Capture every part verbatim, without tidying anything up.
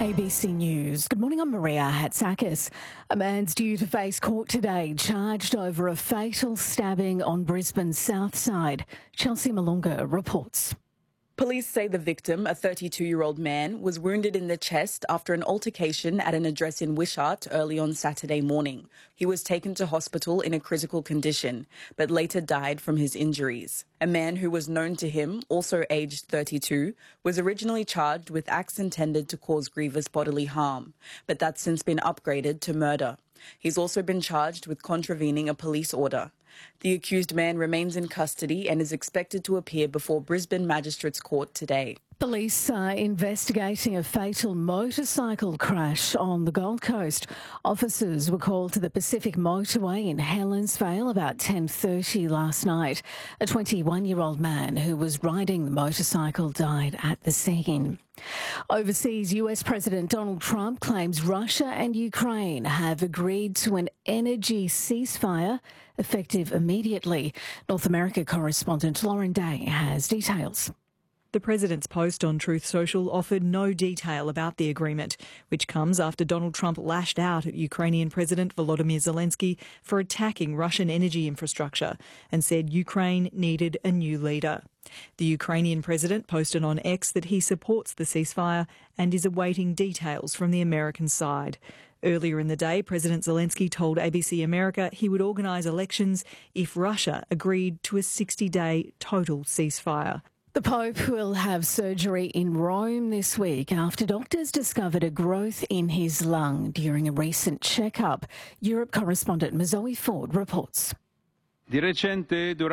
A B C News. Good morning, I'm Maria Hatzakis. A man's due to face court today, charged over a fatal stabbing on Brisbane's south side. Chelsea Malunga reports. Police say the victim, a thirty-two-year-old man, was wounded in the chest after an altercation at an address in Wishart early on Saturday morning. He was taken to hospital in a critical condition, but later died from his injuries. A man who was known to him, also aged thirty-two, was originally charged with acts intended to cause grievous bodily harm, but that's since been upgraded to murder. He's also been charged with contravening a police order. The accused man remains in custody and is expected to appear before Brisbane Magistrates Court today. Police are investigating a fatal motorcycle crash on the Gold Coast. Officers were called to the Pacific Motorway in Helensvale about ten thirty last night. A twenty-one-year-old man who was riding the motorcycle died at the scene. Overseas, U S President Donald Trump claims Russia and Ukraine have agreed to an energy ceasefire effective immediately. North America correspondent Lauren Day has details. The president's post on Truth Social offered no detail about the agreement, which comes after Donald Trump lashed out at Ukrainian President Volodymyr Zelensky for attacking Russian energy infrastructure and said Ukraine needed a new leader. The Ukrainian president posted on X that he supports the ceasefire and is awaiting details from the American side. Earlier in the day, President Zelensky told A B C America he would organise elections if Russia agreed to a sixty-day total ceasefire. The Pope will have surgery in Rome this week after doctors discovered a growth in his lung during a recent checkup. Europe correspondent Mazoe Ford reports. During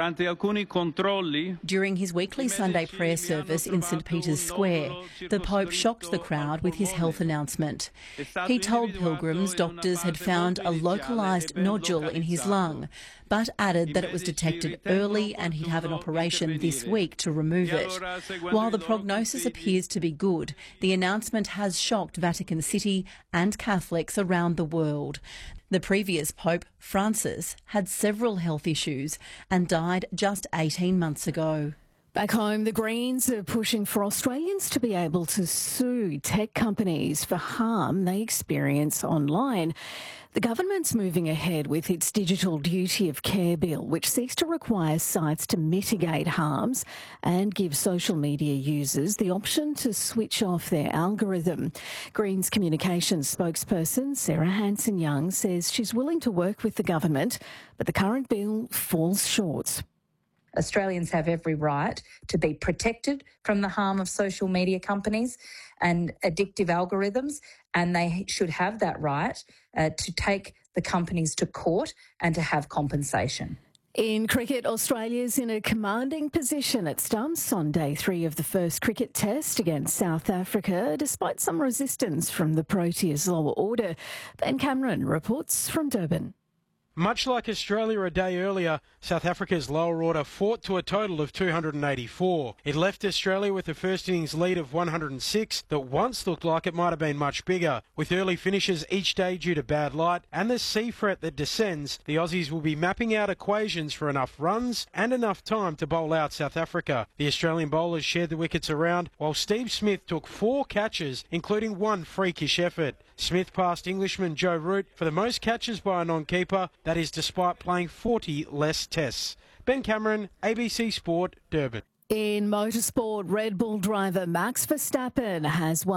his weekly Sunday prayer service in St Peter's Square, the Pope shocked the crowd with his health announcement. He told pilgrims doctors had found a localised nodule in his lung, but added that it was detected early and he'd have an operation this week to remove it. While the prognosis appears to be good, the announcement has shocked Vatican City and Catholics around the world. The previous Pope, Francis, had several health issues and died just eighteen months ago. Back home, the Greens are pushing for Australians to be able to sue tech companies for harm they experience online. The government's moving ahead with its Digital Duty of Care bill, which seeks to require sites to mitigate harms and give social media users the option to switch off their algorithm. Greens communications spokesperson Sarah Hanson-Young says she's willing to work with the government, but the current bill falls short. Australians have every right to be protected from the harm of social media companies and addictive algorithms, and they should have that right uh, to take the companies to court and to have compensation. In cricket, Australia's in a commanding position at stumps on day three of the first cricket test against South Africa, despite some resistance from the Proteas' lower order. Ben Cameron reports from Durban. Much like Australia a day earlier, South Africa's lower order fought to a total of two hundred eighty-four. It left Australia with a first innings lead of one hundred six that once looked like it might have been much bigger. With early finishes each day due to bad light and the sea threat that descends, the Aussies will be mapping out equations for enough runs and enough time to bowl out South Africa. The Australian bowlers shared the wickets around, while Steve Smith took four catches, including one freakish effort. Smith passed Englishman Joe Root for the most catches by a non-keeper, that is despite playing forty less tests. Ben Cameron, A B C Sport, Durban. In motorsport, Red Bull driver Max Verstappen has won